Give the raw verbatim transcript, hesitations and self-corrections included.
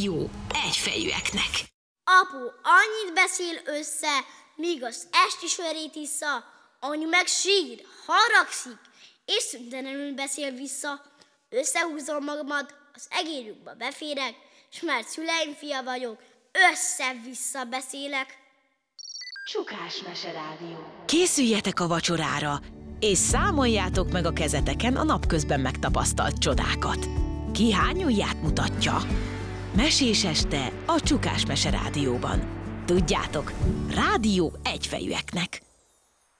rádió egyfejűeknek. Apu annyit beszél össze, míg az esti sörét issza, anyu meg sír, haragszik, és szüntelenül beszél vissza. Összehúzom magamat, az egérjukba beférek, s mert szüleim fia vagyok, össze-vissza beszélek. Csukás Meserádió. Készüljetek a vacsorára, és számoljátok meg a kezeteken a napközben megtapasztalt csodákat. Ki hány ujját mutatja? Mesés este a Csukás Meserádióban. Tudjátok, rádió egyfejűeknek.